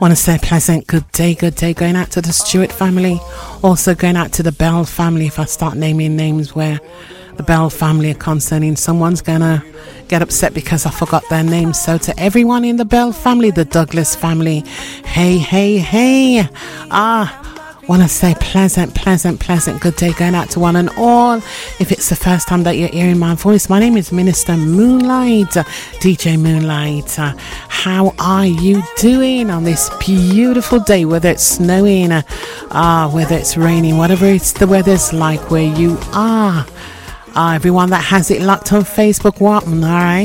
Want to say pleasant good day going out to the Stewart family, also going out to the Bell family. If I start naming names where the Bell family are concerning, someone's gonna get upset because I forgot their names. So to everyone in the Bell family, the Douglas family, hey, want to say pleasant good day going out to one and all. If it's the first time that you're hearing my voice, my name is Minister Moonlight, DJ Moonlight. How are you doing on this beautiful day, whether it's snowing, whether it's raining, whatever the weather's like where you are? Everyone that has it locked on Facebook, what? All right.